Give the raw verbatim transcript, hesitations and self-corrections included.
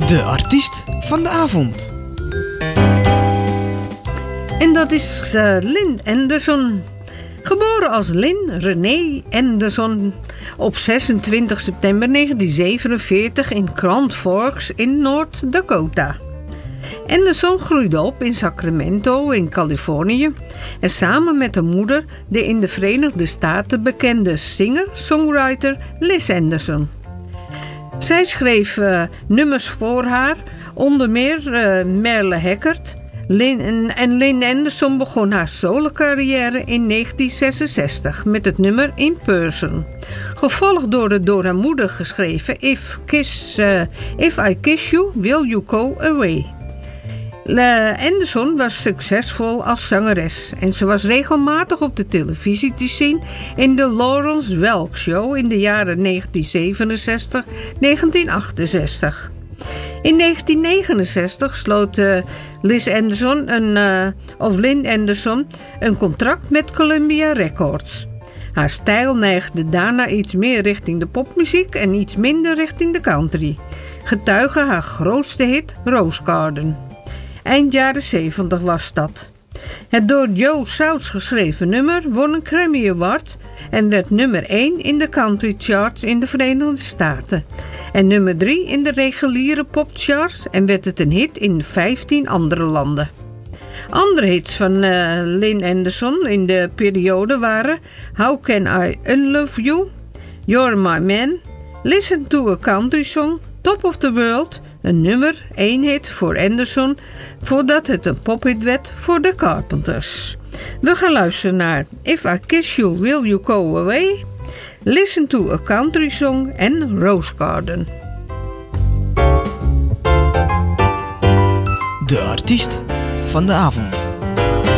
De artiest van de avond. En dat is uh, Lynn Anderson. Geboren als Lynn Renee Anderson op zesentwintig september negentien zevenenveertig in Grand Forks in North Dakota. Anderson groeide op in Sacramento in Californië en samen met haar moeder de in de Verenigde Staten bekende singer-songwriter Liz Anderson. Zij schreef uh, nummers voor haar, onder meer uh, Merle Haggard. Lynn, en, en Lynn Anderson begon haar solo-carrière in negentien zesenzestig met het nummer In Person. Gevolgd door de door haar moeder geschreven If, Kiss, uh, If I Kiss You, Will You Go Away. Uh, Anderson was succesvol als zangeres en ze was regelmatig op de televisie te zien in de Lawrence Welk Show in de jaren negentien zevenenzestig tot negentien achtenzestig. In negentien negenenzestig sloot uh, Liz Anderson een, uh, of Lynn Anderson een contract met Columbia Records. Haar stijl neigde daarna iets meer richting de popmuziek en iets minder richting de country. Getuige haar grootste hit Rose Garden. Eind jaren zeventig was dat. Het door Joe South geschreven nummer won een Grammy Award en werd nummer één in de country charts in de Verenigde Staten. En nummer drie in de reguliere popcharts en werd het een hit in vijftien andere landen. Andere hits van uh, Lynn Anderson in de periode waren How Can I Unlove You, You're My Man, Listen to a Country Song, Top of the World, een nummer één hit voor Anderson voordat het een pophit werd voor de Carpenters. We gaan luisteren naar If I Kiss You, Will You Go Away, Listen to a Country Song en Rose Garden. De artiest van de avond.